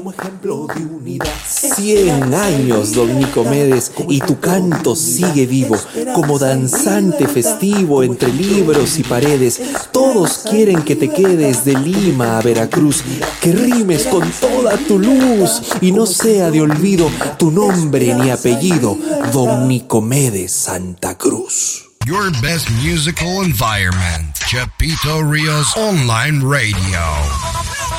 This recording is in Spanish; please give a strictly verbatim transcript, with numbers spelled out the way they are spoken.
Como ejemplo de unidad. Cien años, don Nicomedes, y tu canto sigue vivo, como danzante festivo entre libros y paredes. Todos quieren que te quedes de Lima a Veracruz, que rimes con toda tu luz y no sea de olvido tu nombre ni apellido, don Nicomedes Santa Cruz. Your best musical environment, Chapito Rio's Online Radio.